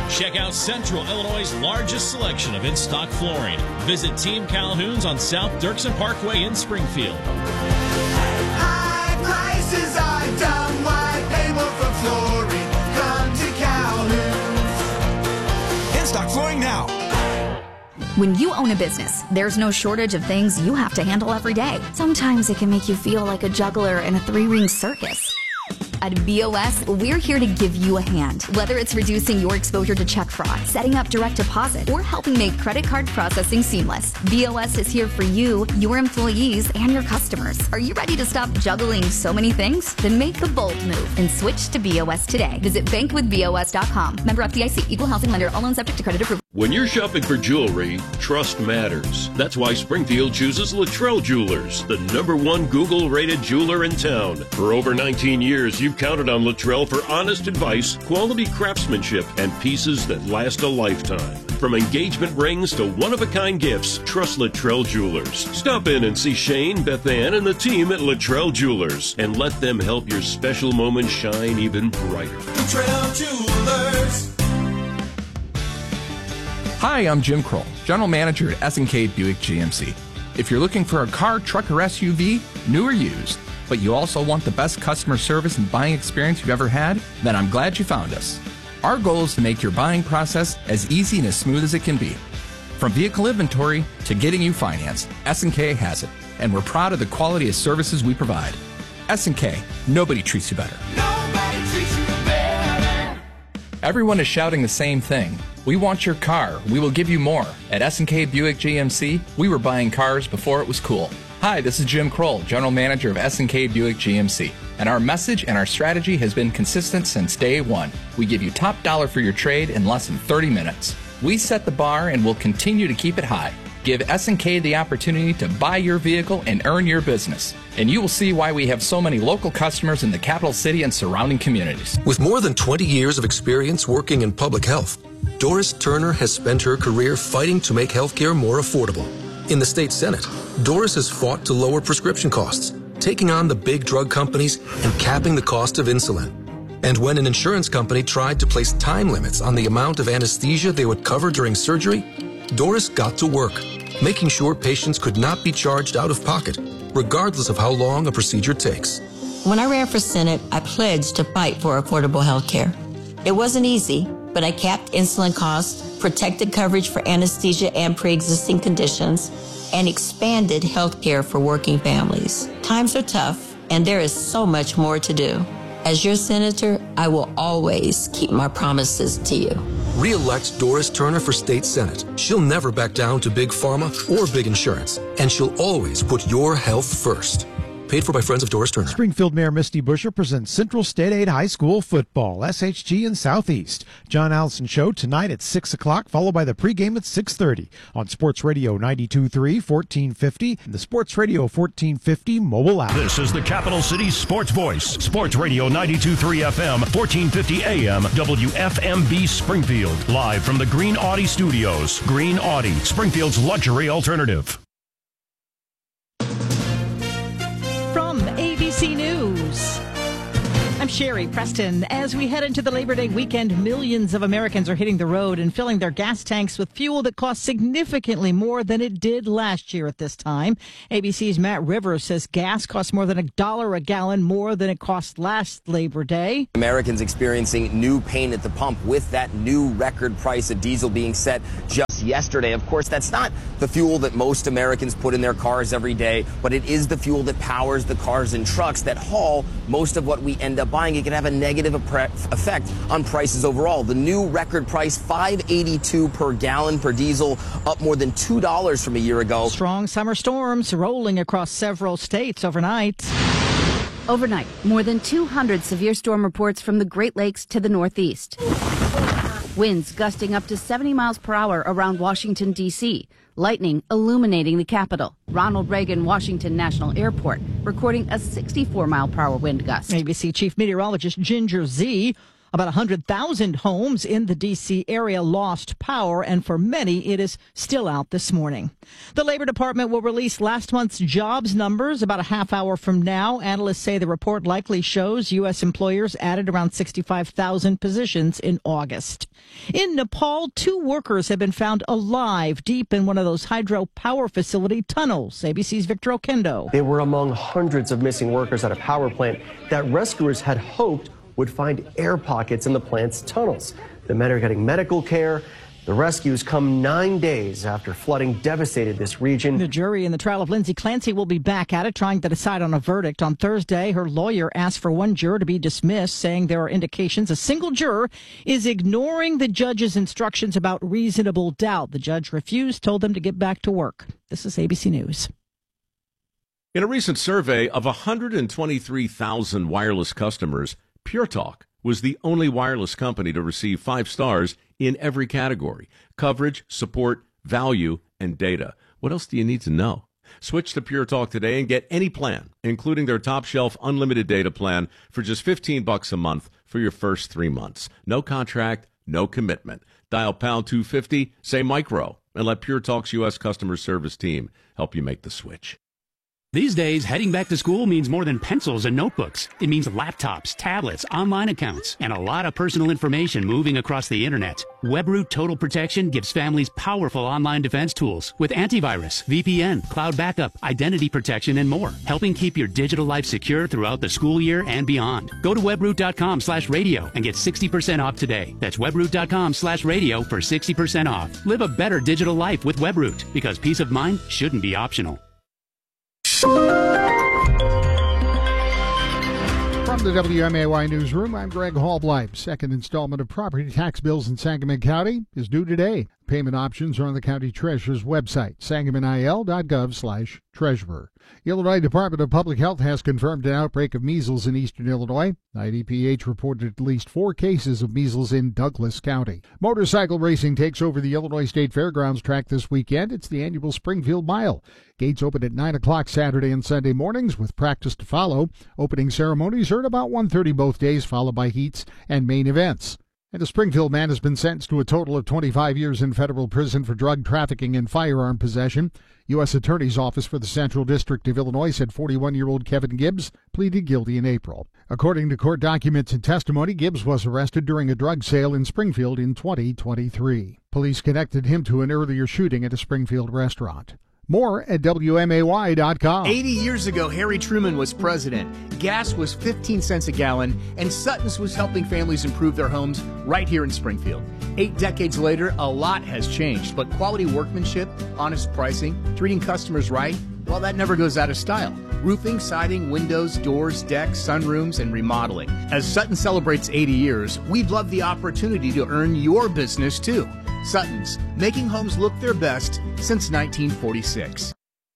Check out Central Illinois' largest selection of in-stock flooring. Visit Team Calhoun's on South Dirksen Parkway in Springfield. High prices are dumb. Why pay more for flooring? Come to Calhoun's. In-stock flooring now. When you own a business, there's no shortage of things you have to handle every day. Sometimes it can make you feel like a juggler in a three-ring circus. At BOS, we're here to give you a hand. Whether it's reducing your exposure to check fraud, setting up direct deposit, or helping make credit card processing seamless, BOS is here for you, your employees, and your customers. Are you ready to stop juggling so many things? Then make a bold move and switch to BOS today. Visit bankwithbos.com. Member FDIC. Equal housing lender. All loans subject to credit approval. When you're shopping for jewelry, trust matters. That's why Springfield chooses Luttrell Jewelers, the #1 Google-rated jeweler in town. For over 19 years, you've counted on Luttrell for honest advice, quality craftsmanship, and pieces that last a lifetime. From engagement rings to one-of-a-kind gifts, trust Luttrell Jewelers. Stop in and see Shane, Beth Ann, and the team at Luttrell Jewelers, and let them help your special moments shine even brighter. Luttrell Jewelers. Hi, I'm Jim Kroll, General Manager at S&K Buick GMC. If you're looking for a car, truck, or SUV, new or used, but you also want the best customer service and buying experience you've ever had, then I'm glad you found us. Our goal is to make your buying process as easy and as smooth as it can be. From vehicle inventory to getting you financed, S&K has it, and we're proud of the quality of services we provide. S&K, nobody treats you better. Nobody treats you better. Everyone is shouting the same thing. We want your car. We will give you more. At S&K Buick GMC, we were buying cars before it was cool. Hi, this is Jim Kroll, General Manager of S&K Buick GMC. And our message and our strategy has been consistent since day one. We give you top dollar for your trade in less than 30 minutes. We set the bar and will continue to keep it high. Give S&K the opportunity to buy your vehicle and earn your business. And you will see why we have so many local customers in the capital city and surrounding communities. With more than 20 years of experience working in public health, Doris Turner has spent her career fighting to make healthcare more affordable. In the state Senate, Doris has fought to lower prescription costs, taking on the big drug companies and capping the cost of insulin. And when an insurance company tried to place time limits on the amount of anesthesia they would cover during surgery, Doris got to work, making sure patients could not be charged out of pocket, regardless of how long a procedure takes. When I ran for Senate, I pledged to fight for affordable health care. It wasn't easy, but I capped insulin costs, protected coverage for anesthesia and pre-existing conditions, and expanded health care for working families. Times are tough, and there is so much more to do. As your senator, I will always keep my promises to you. Re-elect Doris Turner for state Senate. She'll never back down to big pharma or big insurance, and she'll always put your health first. Paid for by Friends of Doris Turner. Springfield Mayor Misty Buscher presents Central State Aid High School football, SHG in Southeast. John Allison Show tonight at 6 o'clock, followed by the pregame at 6:30 on Sports Radio 92.3, 1450, and the Sports Radio 1450 mobile app. This is the Capital City Sports Voice, Sports Radio 92.3 FM, 1450 AM, WFMB Springfield, live from the Green Audi Studios. Green Audi, Springfield's luxury alternative. From ABC News, I'm Sherry Preston. As we head into the Labor Day weekend, millions of Americans are hitting the road and filling their gas tanks with fuel that costs significantly more than it did last year at this time. ABC's Matt Rivers says gas costs more than $1 a gallon more than it cost last Labor Day. Americans experiencing new pain at the pump with that new record price of diesel being set just yesterday. Of course, that's not the fuel that most Americans put in their cars every day, but it is the fuel that powers the cars and trucks that haul most of what we end up buying. It can have a negative effect on prices overall. The new record price, $5.82 per gallon for diesel, up more than $2 from a year ago. Strong summer storms rolling across several states overnight. Overnight, more than 200 severe storm reports from the Great Lakes to the Northeast. Winds gusting up to 70 miles per hour around Washington, D.C. Lightning illuminating the capital. Ronald Reagan Washington National Airport recording a 64-mile-per-hour wind gust. ABC Chief Meteorologist Ginger Z About 100,000 homes in the D.C. area lost power, and for many, it is still out this morning. The Labor Department will release last month's jobs numbers about a half hour from now. Analysts say the report likely shows U.S. employers added around 65,000 positions in August. In Nepal, 2 workers have been found alive deep in one of those hydropower facility tunnels. ABC's Victor Okendo. They were among hundreds of missing workers at a power plant that rescuers had hoped would find air pockets in the plant's tunnels. The men are getting medical care. The rescues come 9 days after flooding devastated this region. The jury in the trial of Lindsay Clancy will be back at it, trying to decide on a verdict. On Thursday, her lawyer asked for one juror to be dismissed, saying there are indications a single juror is ignoring the judge's instructions about reasonable doubt. The judge refused, told them to get back to work. This is ABC News. In a recent survey of 123,000 wireless customers, Pure Talk was the only wireless company to receive 5 stars in every category: coverage, support, value, and data. What else do you need to know? Switch to Pure Talk today and get any plan, including their top shelf unlimited data plan, for just $15 a month for your first 3 months. No contract, no commitment. Dial pound 250, say micro, and let Pure Talk's U.S. customer service team help you make the switch. These days, heading back to school means more than pencils and notebooks. It means laptops, tablets, online accounts, and a lot of personal information moving across the internet. WebRoot Total Protection gives families powerful online defense tools with antivirus, VPN, cloud backup, identity protection, and more, helping keep your digital life secure throughout the school year and beyond. Go to webroot.com/radio and get 60% off today. That's webroot.com/radio for 60% off. Live a better digital life with WebRoot, because peace of mind shouldn't be optional. From the WMAY newsroom, I'm Greg Hallbleib. Second installment of property tax bills in Sangamon County is due today. Payment options are on the county treasurer's website, sangamonil.gov/treasurer. Illinois Department of Public Health has confirmed an outbreak of measles in eastern Illinois. IDPH reported at least 4 cases of measles in Douglas County. Motorcycle racing takes over the Illinois State Fairgrounds track this weekend. It's the annual Springfield Mile. Gates open at 9 o'clock Saturday and Sunday mornings with practice to follow. Opening ceremonies are at about 1:30 both days, followed by heats and main events. And a Springfield man has been sentenced to a total of 25 years in federal prison for drug trafficking and firearm possession. U.S. Attorney's Office for the Central District of Illinois said 41-year-old Kevin Gibbs pleaded guilty in April. According to court documents and testimony, Gibbs was arrested during a drug sale in Springfield in 2023. Police connected him to an earlier shooting at a Springfield restaurant. More at WMAY.com. 80 years ago, Harry Truman was president. Gas was 15 cents a gallon, and Sutton's was helping families improve their homes right here in Springfield. 8 decades later, a lot has changed, but quality workmanship, honest pricing, treating customers right, well, that never goes out of style. Roofing, siding, windows, doors, decks, sunrooms, and remodeling. As Sutton celebrates 80 years, we'd love the opportunity to earn your business, too. Sutton's, making homes look their best since 1946.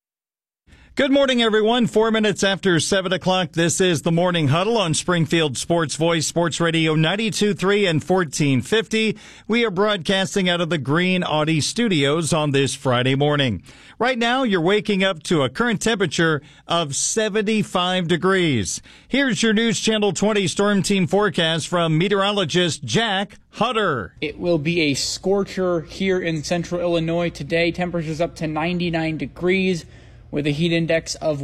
Good morning, everyone. 4 minutes after 7 o'clock, this is the Morning Huddle on Springfield Sports Voice, Sports Radio 92.3 and 1450. We are broadcasting out of the Green Audi Studios on this Friday morning. Right now, you're waking up to a current temperature of 75 degrees. Here's your News Channel 20 Storm Team forecast from meteorologist Jack Hutter. It will be a scorcher here in central Illinois today. Temperatures up to 99 degrees. With a heat index of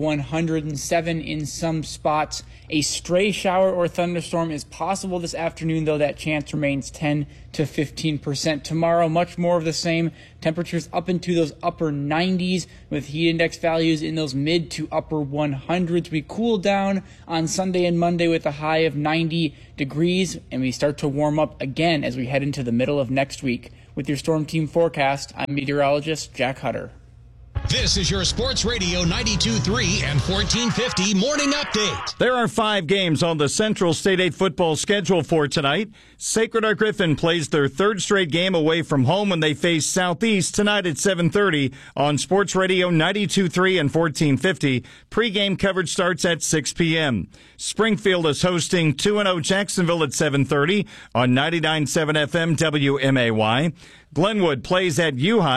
107 in some spots. A stray shower or thunderstorm is possible this afternoon, though that chance remains 10 to 15%. Tomorrow, much more of the same. Temperatures up into those upper 90s with heat index values in those mid to upper 100s. We cool down on Sunday and Monday with a high of 90 degrees, and we start to warm up again as we head into the middle of next week. With your Storm Team forecast, I'm meteorologist Jack Hutter. This is your Sports Radio 92.3 and 1450 Morning Update. There are 5 games on the Central State 8 football schedule for tonight. Sacred Heart Griffin plays their 3rd straight game away from home when they face Southeast tonight at 7:30 on Sports Radio 92.3 and 1450. Pre-game coverage starts at 6 p.m. Springfield is hosting 2-0 Jacksonville at 7:30 on 99.7 FM WMAY. Glenwood plays at U-High.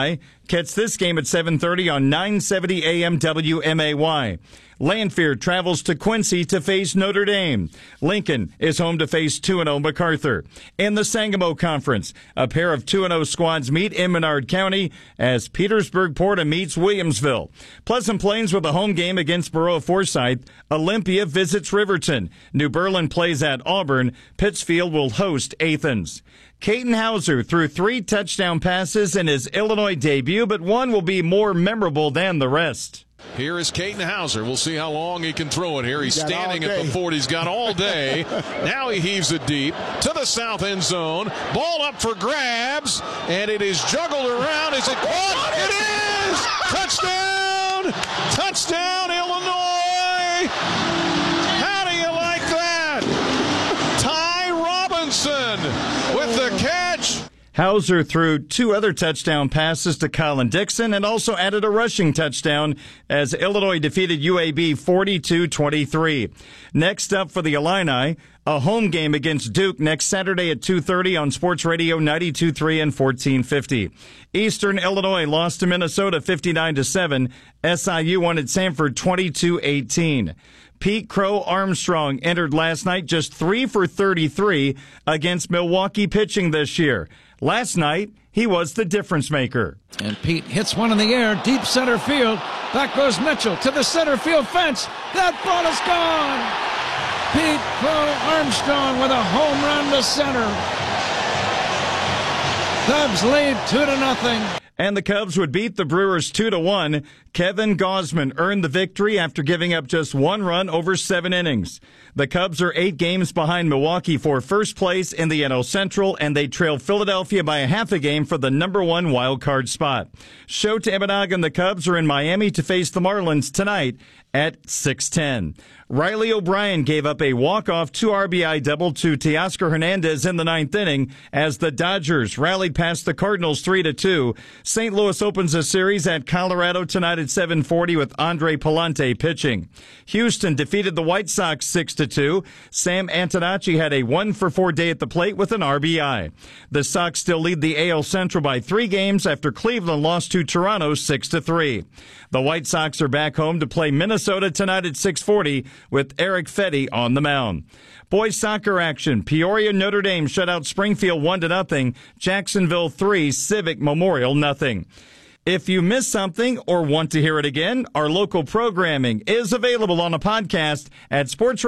Catch this game at 7:30 on 970 AM WMAY. Lanphier travels to Quincy to face Notre Dame. Lincoln is home to face 2-0 MacArthur. In the Sangamo Conference, a pair of 2-0 squads meet in Menard County as Petersburg-Porta meets Williamsville. Pleasant Plains with a home game against Baroa-Forsyth. Olympia visits Riverton. New Berlin plays at Auburn. Pittsfield will host Athens. Caden Hauser threw 3 touchdown passes in his Illinois debut, but one will be more memorable than the rest. Here is Caden Hauser. We'll see how long he can throw it here. He's standing at the 40. He's got all day. Now he heaves it deep to the south end zone. Ball up for grabs, and it is juggled around. Is it caught? It is! Touchdown! Touchdown, Illinois! How do you like that? Ty Robinson with the catch. Hauser threw 2 other touchdown passes to Colin Dixon and also added a rushing touchdown as Illinois defeated UAB 42-23. Next up for the Illini, a home game against Duke next Saturday at 2:30 on Sports Radio 92.3 and 1450. Eastern Illinois lost to Minnesota 59-7. SIU won at Sanford 22-18. Pete Crow Armstrong entered last night just 3 for 33 against Milwaukee pitching this year. Last night, he was the difference maker. And Pete hits one in the air, deep center field. Back goes Mitchell to the center field fence. That ball is gone. Pete Crow Armstrong with a home run to center. Cubs lead 2-0. And the Cubs would beat the Brewers 2-1. Kevin Gausman earned the victory after giving up just 1 run over 7 innings. The Cubs are 8 games behind Milwaukee for first place in the NL Central, and they trail Philadelphia by a half a game for the #1 wild card spot. Shota Imanaga and the Cubs are in Miami to face the Marlins tonight at 6:10. Riley O'Brien gave up a walk-off 2 RBI double to Teoscar Hernandez in the 9th inning as the Dodgers rallied past the Cardinals 3-2. St. Louis opens a series at Colorado tonight at 7:40 with Andre Palante pitching. Houston defeated the White Sox 6-2. Sam Antonacci had a 1-for-4 day at the plate with an RBI. The Sox still lead the AL Central by 3 games after Cleveland lost to Toronto 6-3. The White Sox are back home to play Minnesota tonight at 6:40 with Eric Fetty on the mound. Boys soccer action. Peoria Notre Dame shut out Springfield 1-0. Jacksonville 3, Civic Memorial 0. If you missed something or want to hear it again, our local programming is available on a podcast at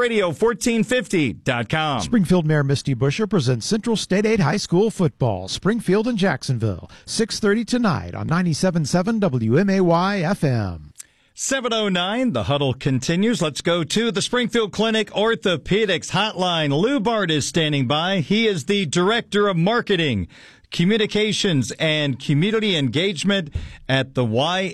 sportsradio1450.com. Springfield Mayor Misty Buscher presents Central State 8 High School football, Springfield and Jacksonville, 6:30 tonight on 97.7 WMAY FM. 7:09, the huddle continues. Let's go to the Springfield Clinic Orthopedics Hotline. Lou Bart is standing by. He is the Director of Marketing, Communications, and Community Engagement at the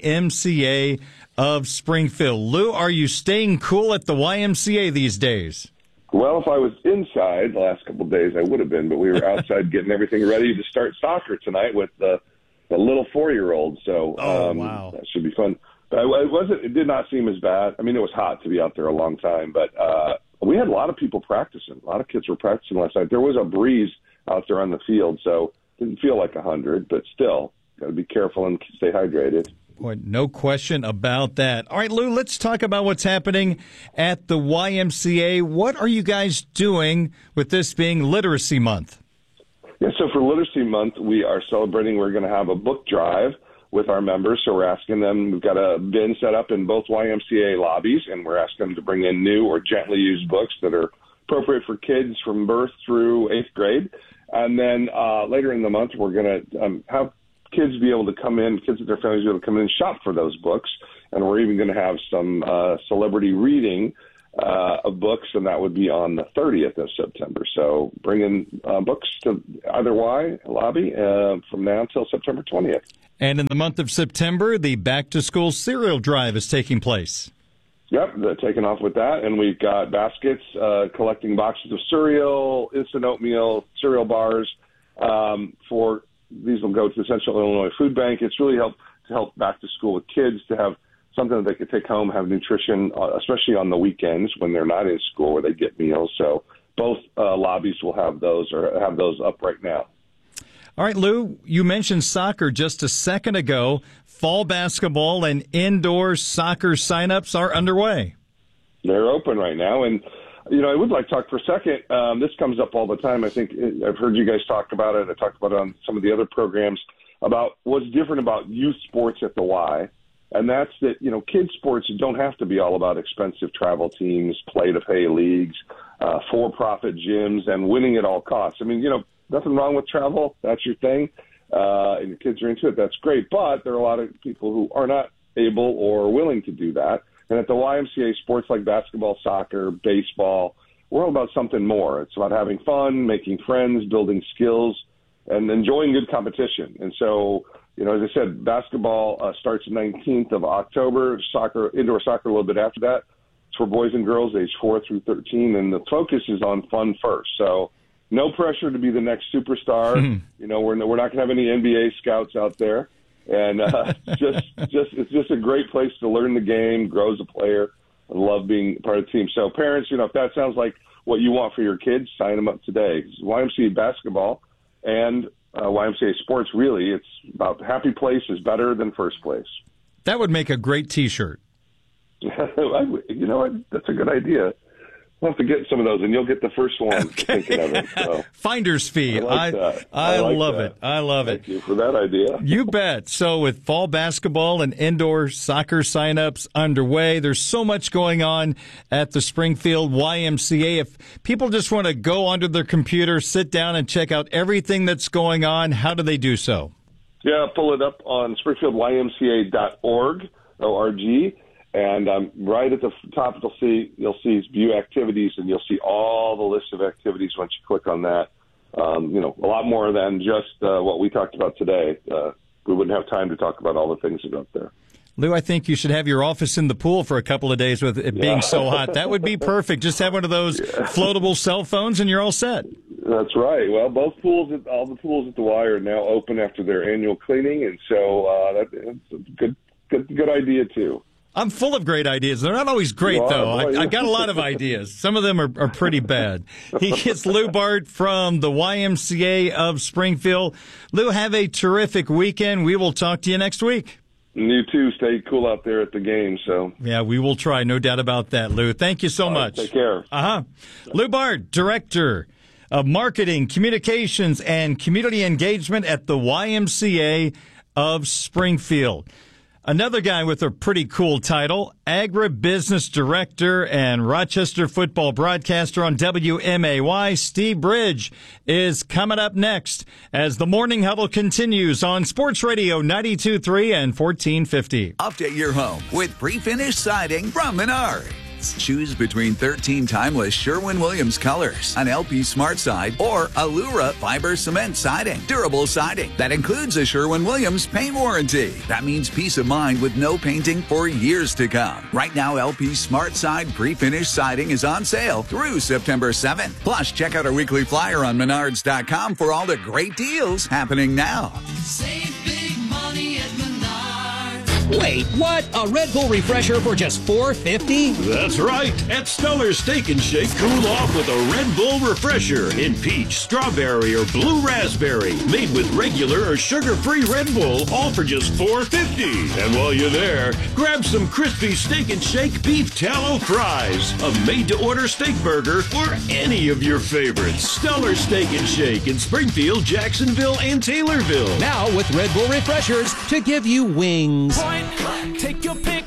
YMCA of Springfield. Lou, are you staying cool at the YMCA these days? Well, if I was inside the last couple of days, I would have been, but we were outside getting everything ready to start soccer tonight with the little 4-year-old. So wow. That should be fun. But it did not seem as bad. I mean, it was hot to be out there a long time, but we had a lot of people practicing. A lot of kids were practicing last night. There was a breeze out there on the field, so it didn't feel like 100, but still, got to be careful and stay hydrated. Boy, no question about that. All right, Lou, let's talk about what's happening at the YMCA. What are you guys doing with this being Literacy Month? Yeah, so for Literacy Month, we are celebrating. We're going to have a book drive with our members. So we're asking them, we've got a bin set up in both YMCA lobbies, and we're asking them to bring in new or gently used books that are appropriate for kids from birth through 8th grade. And then later in the month, we're going to have kids be able to come in, kids and their families be able to come in and shop for those books. And we're even going to have some celebrity reading of books, and that would be on the 30th of September. So bring in books to either Y lobby from now until September 20th. And in the month of September, the back-to-school cereal drive is taking place. Yep, they're taking off with that. And we've got baskets, collecting boxes of cereal, instant oatmeal, cereal bars. These will go to the Central Illinois Food Bank. It's really to help back to school with kids, to have something that they could take home, have nutrition, especially on the weekends when they're not in school where they get meals. So both lobbies will have those or have those up right now. All right, Lou, you mentioned soccer just a second ago. Fall basketball and indoor soccer signups are underway. They're open right now. And, I would like to talk for a second. This comes up all the time. I think I've heard you guys talk about it. I talked about it on some of the other programs about what's different about youth sports at the Y. And that's that, kids sports don't have to be all about expensive travel teams, play-to-pay leagues, for-profit gyms, and winning at all costs. I mean, nothing wrong with travel. That's your thing. And your kids are into it. That's great. But there are a lot of people who are not able or willing to do that. And at the YMCA, sports like basketball, soccer, baseball, we're all about something more. It's about having fun, making friends, building skills, and enjoying good competition. And so, as I said, basketball starts 19th of October, indoor soccer a little bit after that. It's for boys and girls age 4 through 13, and the focus is on fun first. So no pressure to be the next superstar. We're not going to have any NBA scouts out there. And it's just a great place to learn the game, grow as a player, and love being part of the team. So parents, if that sounds like what you want for your kids, sign them up today. YMCA basketball and YMCA sports, really, it's about happy place is better than first place. That would make a great T-shirt. That's a good idea. We'll have to get some of those, and you'll get the first one thinking of it. So. Finder's fee. I love it. I love it. Thank you for that idea. You bet. So with fall basketball and indoor soccer signups underway, there's so much going on at the Springfield YMCA. If people just want to go onto their computer, sit down, and check out everything that's going on, how do they do so? Yeah, pull it up on springfieldymca.org, O-R-G. And right at the top, you'll see view activities, and you'll see all the list of activities once you click on that. A lot more than just what we talked about today. We wouldn't have time to talk about all the things that are up there. Lou, I think you should have your office in the pool for a couple of days with it being so hot. That would be perfect. Just have one of those floatable cell phones, and you're all set. That's right. Well, all the pools at the Y are now open after their annual cleaning, and so that's a good idea too. I'm full of great ideas. They're not always great, though. I've got a lot of ideas. Some of them are pretty bad. It's Lou Bart from the YMCA of Springfield. Lou, have a terrific weekend. We will talk to you next week. You too. Stay cool out there at the game. So yeah, we will try. No doubt about that, Lou. Thank you so much. Take care. Lou Bart, Director of Marketing, Communications, and Community Engagement at the YMCA of Springfield. Another guy with a pretty cool title, Agribusiness Director and Rochester football broadcaster on WMAY, Steve Bridge, is coming up next as the Morning Huddle continues on Sports Radio 92.3 and 1450. Update your home with pre-finished siding from Menards. Choose between 13 timeless Sherwin-Williams colors, an LP Smart Side, or Allura Fiber Cement Siding. Durable siding that includes a Sherwin-Williams paint warranty. That means peace of mind with no painting for years to come. Right now, LP Smart Side pre-finished siding is on sale through September 7th. Plus, check out our weekly flyer on Menards.com for all the great deals happening now. Save big money at Menards. Wait, what? A Red Bull refresher for just $4.50? That's right. At Stellar Steak and Shake, cool off with a Red Bull refresher in peach, strawberry, or blue raspberry. Made with regular or sugar-free Red Bull, all for just $4.50. And while you're there, grab some crispy Steak and Shake beef tallow fries, a made-to-order steak burger, or any of your favorites. Stellar Steak and Shake in Springfield, Jacksonville, and Taylorville. Now with Red Bull refreshers to give you wings. Take your pick,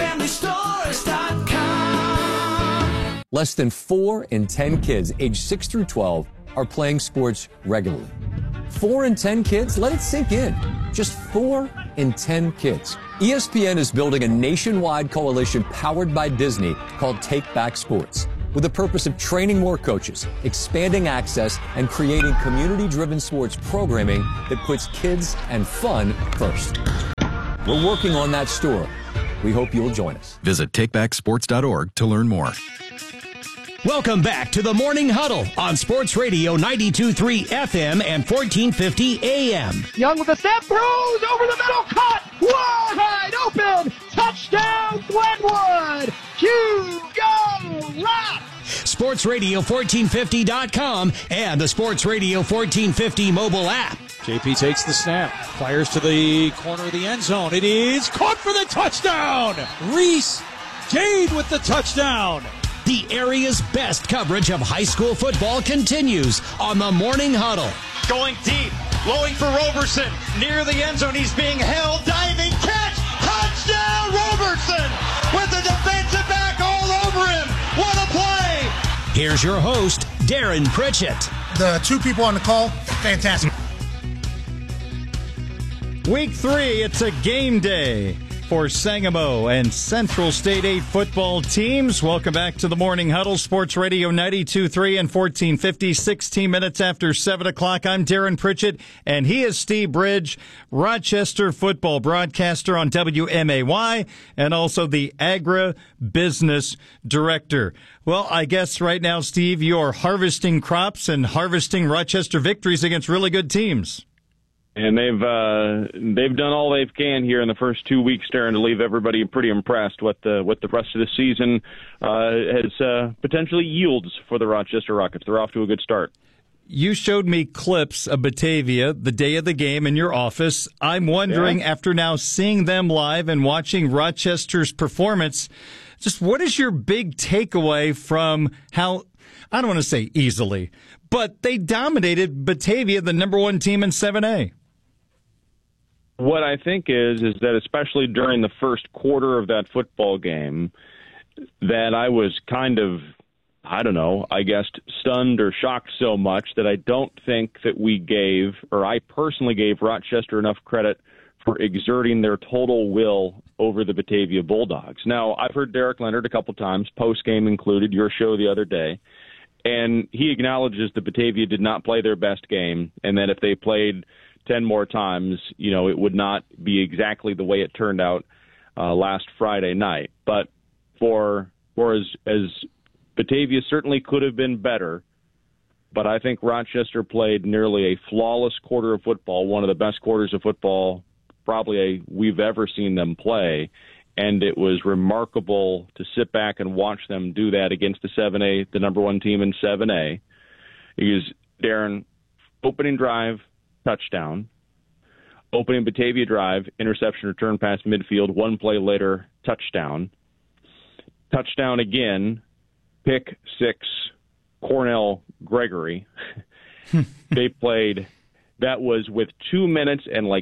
greenfamilystores.com. Less than 4 in 10 kids aged 6 through 12 are playing sports regularly. 4 in 10 kids? Let it sink in. Just 4 in 10 kids. ESPN is building a nationwide coalition powered by Disney called Take Back Sports, with the purpose of training more coaches, expanding access, and creating community-driven sports programming that puts kids and fun first. We're working on that story. We hope you'll join us. Visit takebacksports.org to learn more. Welcome back to the Morning Huddle on Sports Radio 92.3 FM and 1450 AM. Young with a step, throws over the middle, caught, wide open, touchdown Glenwood, Hugo Rapp. SportsRadio1450.com and the Sports Radio 1450 mobile app. JP takes the snap, fires to the corner of the end zone. It is caught for the touchdown. Reese Jade with the touchdown. The area's best coverage of high school football continues on the Morning Huddle. Going deep, blowing for Roberson. Near the end zone, he's being held, diving, catch, touchdown Roberson! With the defensive back all over him. What a play! Here's your host, Darren Pritchett. The two people on the call, fantastic. Week 3, it's a game day for Sangamo and Central State 8 football teams. Welcome back to the Morning Huddle, Sports Radio 92.3 and 1450, 16 minutes after 7 o'clock. I'm Darren Pritchett, and he is Steve Bridge, Rochester football broadcaster on WMAY, and also the agribusiness director. Well, I guess right now, Steve, you're harvesting crops and harvesting Rochester victories against really good teams. And they've done all they can here in the first 2 weeks, Darren, to leave everybody pretty impressed what the rest of the season has potentially yields for the Rochester Rockets. They're off to a good start. You showed me clips of Batavia the day of the game in your office. I'm wondering, after now seeing them live and watching Rochester's performance, just what is your big takeaway from how, I don't want to say easily, but they dominated Batavia, the number 1 team in 7A? What I think is that especially during the first quarter of that football game, that I was kind of, I don't know, I guess stunned or shocked so much that I don't think that we gave, or I personally gave Rochester enough credit for exerting their total will over the Batavia Bulldogs. Now, I've heard Derek Leonard a couple times, post-game included, your show the other day, and he acknowledges that Batavia did not play their best game, and that if they played 10 more times, you know, it would not be exactly the way it turned out last Friday night. But for as Batavia certainly could have been better, but I think Rochester played nearly a flawless quarter of football, one of the best quarters of football probably we've ever seen them play. And it was remarkable to sit back and watch them do that against the 7A, the number 1 team in 7A. Because, Darren, opening drive, touchdown. Opening Batavia drive, interception, return pass midfield. 1 play later, touchdown. Touchdown again, pick 6, Cornell Gregory. They played, that was with 2 minutes and like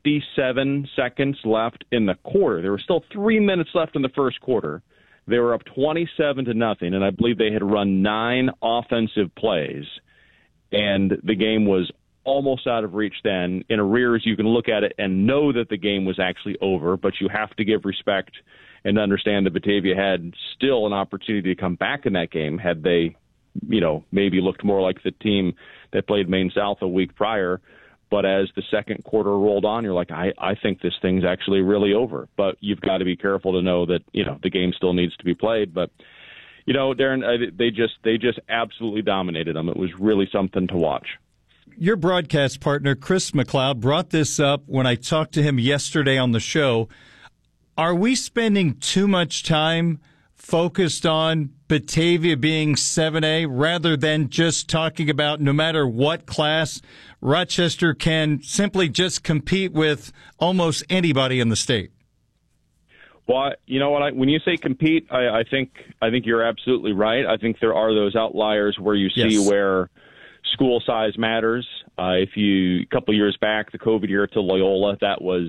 57 seconds left in the quarter. There were still 3 minutes left in the first quarter. They were up 27-0, and I believe they had run 9 offensive plays. And the game was almost out of reach then. In arrears, you can look at it and know that the game was actually over, but you have to give respect and understand that Batavia had still an opportunity to come back in that game had they, you know, maybe looked more like the team that played Maine South a week prior. But as the second quarter rolled on, you're like, I think this thing's actually really over. But you've got to be careful to know that, you know, the game still needs to be played. But, you know, Darren, they just absolutely dominated them. It was really something to watch. Your broadcast partner, Chris McLeod, brought this up when I talked to him yesterday on the show. Are we spending too much time focused on Batavia being 7A rather than just talking about no matter what class, Rochester can simply just compete with almost anybody in the state? Well, you know what? When you say compete, I think you're absolutely right. I think there are those outliers where you see where school size matters. A couple years back, the COVID year to Loyola, that was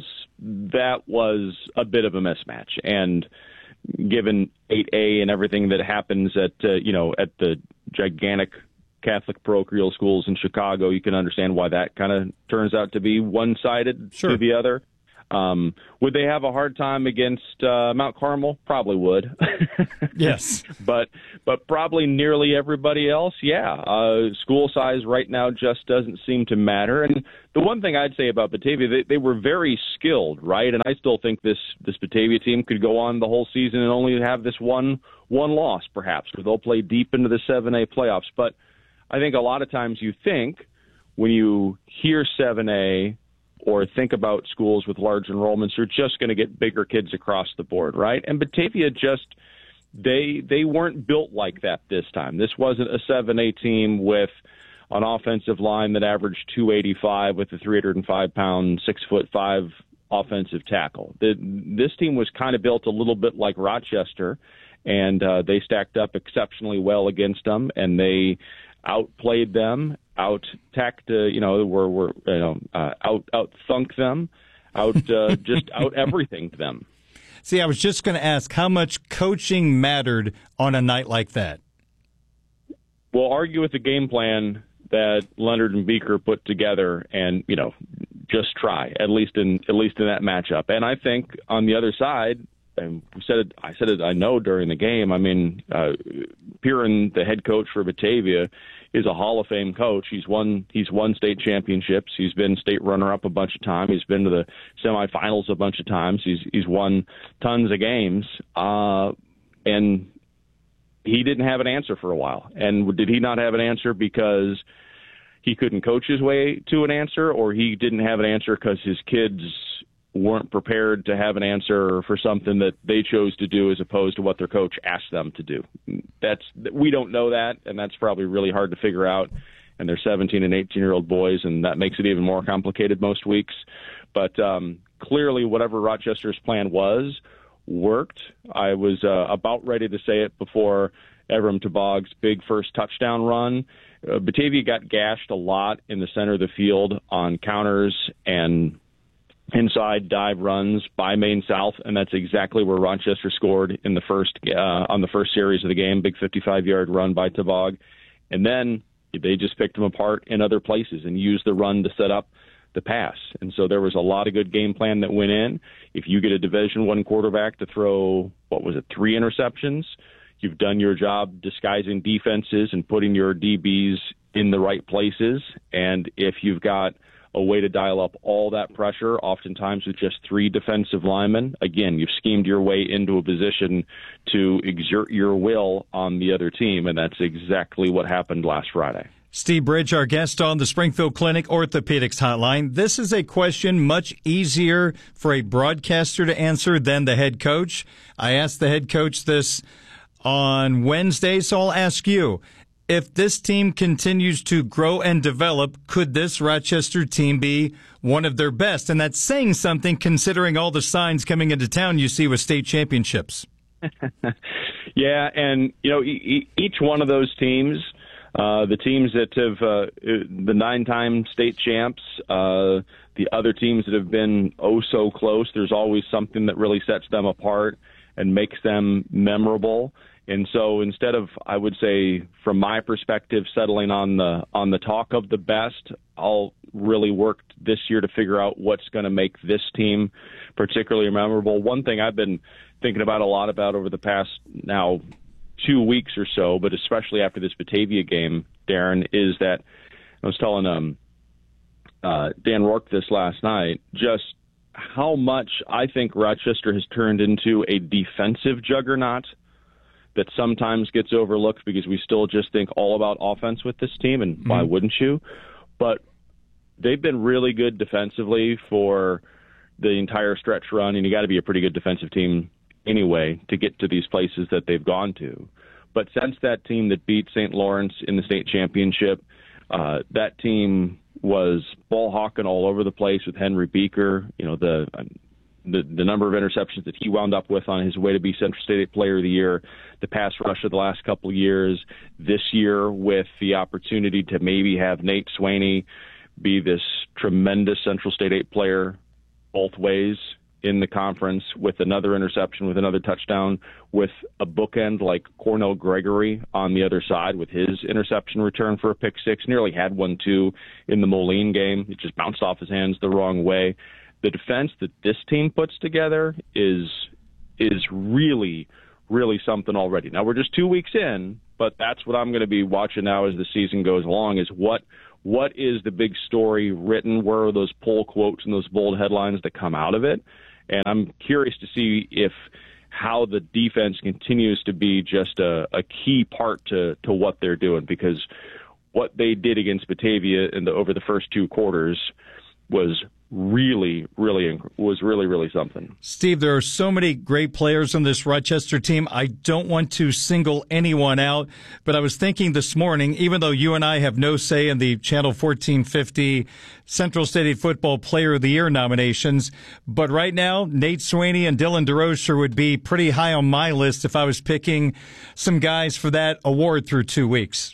a bit of a mismatch. And given 8A and everything that happens at the gigantic Catholic parochial schools in Chicago, you can understand why that kind of turns out to be one-sided to the other. Would they have a hard time against Mount Carmel? Probably would. Yes. But probably nearly everybody else, school size right now just doesn't seem to matter. And the one thing I'd say about Batavia, they were very skilled, right? And I still think this Batavia team could go on the whole season and only have this one loss, perhaps, where they'll play deep into the 7A playoffs. But I think a lot of times you think when you hear 7A or think about schools with large enrollments, you're just going to get bigger kids across the board, right? And Batavia just, they weren't built like that this time. This wasn't a 7A team with on offensive line that averaged 285 with a 305-pound, 6'5" offensive tackle. This team was kind of built a little bit like Rochester, and they stacked up exceptionally well against them, and they outplayed them, out-thunk them, just out everything to them. See, I was just going to ask how much coaching mattered on a night like that. We'll argue with the game plan that Leonard and Beaker put together, and just try at least in that matchup. And I think on the other side, and I said it. I know during the game. I mean, Piran, the head coach for Batavia, is a Hall of Fame coach. He's won state championships. He's been state runner-up a bunch of times. He's been to the semifinals a bunch of times. He's won tons of games, and he didn't have an answer for a while. And did he not have an answer because he couldn't coach his way to an answer, or he didn't have an answer because his kids weren't prepared to have an answer for something that they chose to do as opposed to what their coach asked them to do? We don't know that, and that's probably really hard to figure out. And they're 17 and 18-year-old boys, and that makes it even more complicated most weeks. But clearly, whatever Rochester's plan was worked. I was about ready to say it before Evram Tabog's big first touchdown run. Batavia got gashed a lot in the center of the field on counters and inside dive runs by Maine South, and that's exactly where Rochester scored in the first on the first series of the game. Big 55-yard run by Tabog, and then they just picked them apart in other places and used the run to set up the pass. And so there was a lot of good game plan that went in. If you get a Division I quarterback to throw 3 interceptions, you've done your job disguising defenses and putting your DBs in the right places. And if you've got a way to dial up all that pressure, oftentimes with just 3 defensive linemen, again, you've schemed your way into a position to exert your will on the other team, and that's exactly what happened last Friday. Steve Bridge, our guest on the Springfield Clinic Orthopedics Hotline. This is a question much easier for a broadcaster to answer than the head coach. I asked the head coach this on Wednesday, so I'll ask you. If this team continues to grow and develop, could this Rochester team be one of their best? And that's saying something considering all the signs coming into town you see with state championships. Yeah, and, each one of those teams, the teams that have the 9-time state champs, the other teams that have been so close, there's always something that really sets them apart and makes them memorable. And so instead of, I would say, from my perspective, settling on the talk of the best, I'll really work this year to figure out what's going to make this team particularly memorable. One thing I've been thinking about a lot about over the past now 2 weeks or so, but especially after this Batavia game, Darren, is that I was telling Dan Rourke this last night, just how much I think Rochester has turned into a defensive juggernaut that sometimes gets overlooked because we still just think all about offense with this team, and why wouldn't you? But they've been really good defensively for the entire stretch run, and you got to be a pretty good defensive team anyway to get to these places that they've gone to. But since that team that beat St. Lawrence in the state championship, that team was ball hawking all over the place with Henry Beaker. The number of interceptions that he wound up with on his way to be Central State Player of the Year, the pass rush of the last couple of years, this year with the opportunity to maybe have Nate Swaney be this tremendous Central State 8 player both ways in the conference, with another interception, with another touchdown, with a bookend like Cornell Gregory on the other side with his interception return for a pick six. Nearly had one, too, in the Moline game. It just bounced off his hands the wrong way. The defense that this team puts together is really, really something already. Now, we're just 2 weeks in, but that's what I'm going to be watching now as the season goes along, is what is the big story written? Where are those pull quotes and those bold headlines that come out of it? And I'm curious to see how the defense continues to be just a key part to what they're doing, because what they did against Batavia over the first 2 quarters was really really, really something. Steve, there are so many great players on this Rochester team. I don't want to single anyone out, but I was thinking this morning, even though you and I have no say in the Channel 1450 Central State Football Player of the Year nominations, but right now, Nate Swaney and Dylan DeRocher would be pretty high on my list if I was picking some guys for that award through 2 weeks.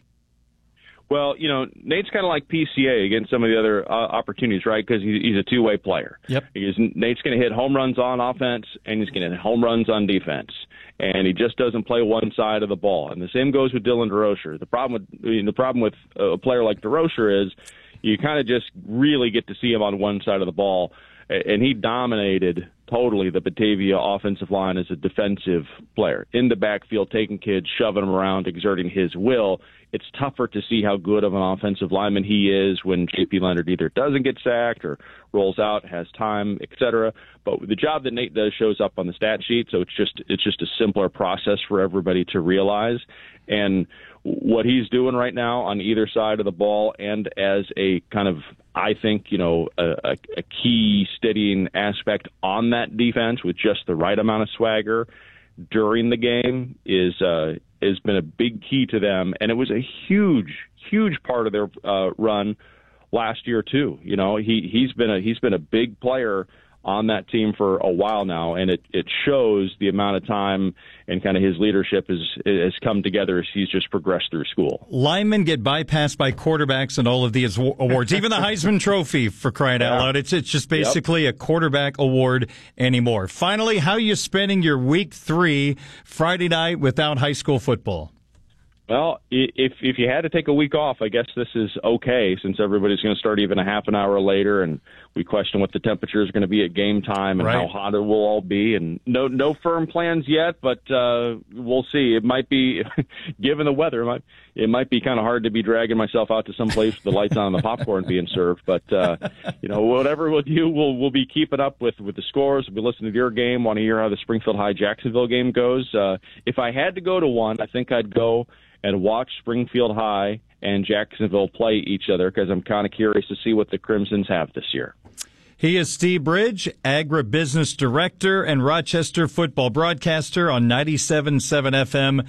Well, Nate's kind of like PCA against some of the other opportunities, right? Because he's a two-way player. Yep. Nate's going to hit home runs on offense, and he's going to hit home runs on defense. And he just doesn't play one side of the ball. And the same goes with Dylan DeRocher. The problem with a player like DeRocher is you kind of just really get to see him on one side of the ball. And he dominated totally the Batavia offensive line as a defensive player. In the backfield, taking kids, shoving them around, exerting his will. It's tougher to see how good of an offensive lineman he is when J.P. Leonard either doesn't get sacked or rolls out, has time, etc. But the job that Nate does shows up on the stat sheet, so it's just a simpler process for everybody to realize. And what he's doing right now on either side of the ball, and as a kind of, I think, a key steadying aspect on that defense with just the right amount of swagger during the game has been a big key to them, and it was a huge part of their run last year too. He's been a big player on that team for a while now, and it shows the amount of time and kind of his leadership has come together as he's just progressed through school. Linemen get bypassed by quarterbacks in all of these awards, even the Heisman Trophy, for crying out loud. It's just basically a quarterback award anymore. Finally, how are you spending your Week 3 Friday night without high school football? Well, if you had to take a week off, I guess this is okay, since everybody's going to start even a half an hour later, and we question what the temperature is going to be at game time and how hot it will all be. And no firm plans yet, but we'll see. It might be, given the weather, it might be kind of hard to be dragging myself out to some place with the lights on and the popcorn being served. But whatever we'll do, we'll be keeping up with the scores. We'll be listening to your game, want to hear how the Springfield High Jacksonville game goes. If I had to go to one, I think I'd go and watch Springfield High and Jacksonville play each other, because I'm kind of curious to see what the Crimsons have this year. He is Steve Bridge, Agribusiness Director and Rochester football broadcaster on 97.7 FM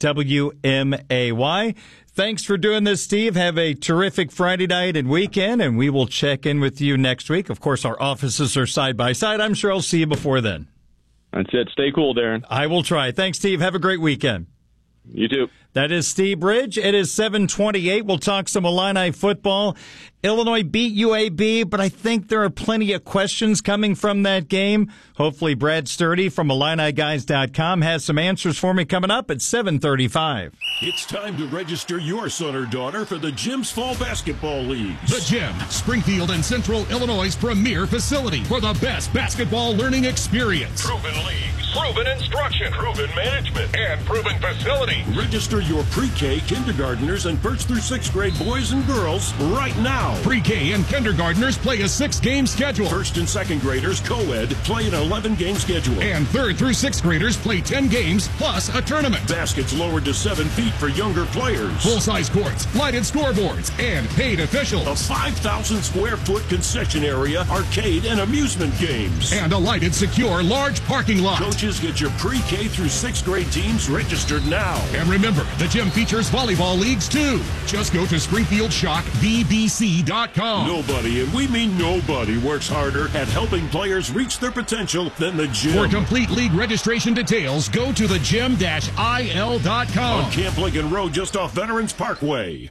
WMAY. Thanks for doing this, Steve. Have a terrific Friday night and weekend, and we will check in with you next week. Of course, our offices are side by side. I'm sure I'll see you before then. That's it. Stay cool, Darren. I will try. Thanks, Steve. Have a great weekend. You too. That is Steve Bridge. It is 7:28. We'll talk some Illini football. Illinois beat UAB, but I think there are plenty of questions coming from that game. Hopefully Brad Sturdy from IlliniGuys.com has some answers for me coming up at 7:35. It's time to register your son or daughter for the Gym's Fall Basketball Leagues. The Gym, Springfield and Central Illinois' premier facility for the best basketball learning experience. Proven leagues, proven instruction, proven management, and proven facility. Register your pre-K, kindergartners, and 1st through 6th grade boys and girls right now. Pre-K and kindergartners play a 6-game schedule. 1st and 2nd graders, co-ed, play an 11-game schedule. And 3rd through 6th graders play 10 games plus a tournament. Baskets lowered to 7 feet for younger players. Full-size courts, lighted scoreboards, and paid officials. A 5,000 square foot concession area, arcade, and amusement games. And a lighted, secure, large parking lot. Coaches, get your pre-K through 6th grade teams registered now. And remember, the Gym features volleyball leagues too. Just go to SpringfieldShockVBC.com. Nobody, and we mean nobody, works harder at helping players reach their potential than the Gym. For complete league registration details, go to thegym-il.com. On Camp Lincoln Road, just off Veterans Parkway.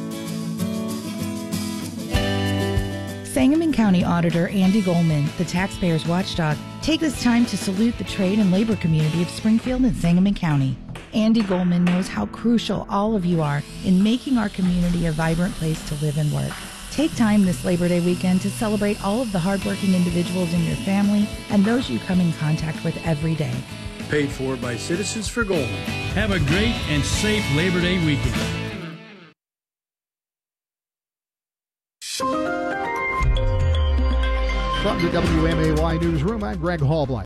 Sangamon County Auditor Andy Goldman, the taxpayers' watchdog, take this time to salute the trade and labor community of Springfield and Sangamon County. Andy Goldman knows how crucial all of you are in making our community a vibrant place to live and work. Take time this Labor Day weekend to celebrate all of the hardworking individuals in your family and those you come in contact with every day. Paid for by Citizens for Goldman. Have a great and safe Labor Day weekend. From the WMAY Newsroom, I'm Greg Hallblack.